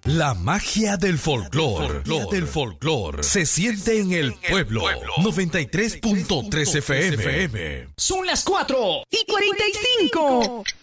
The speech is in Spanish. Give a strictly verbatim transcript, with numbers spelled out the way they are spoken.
La magia del folclor, del folclor, se siente en el pueblo. noventa y tres punto tres F M. Son las cuatro y cuarenta y cinco.